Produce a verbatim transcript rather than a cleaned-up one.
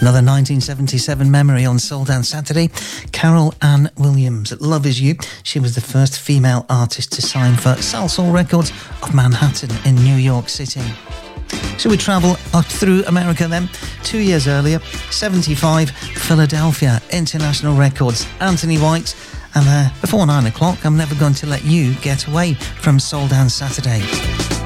Another nineteen seventy-seven memory on Soul Dance Saturday. Carol Ann Williams, Love Is You. She was the first female artist to sign for Salsoul Records of Manhattan in New York City. So we travel up through America then. Two years earlier, seventy-five, Philadelphia International Records, Anthony White. And uh, before nine o'clock, I'm never going to let you get away from Soul Dance Saturday.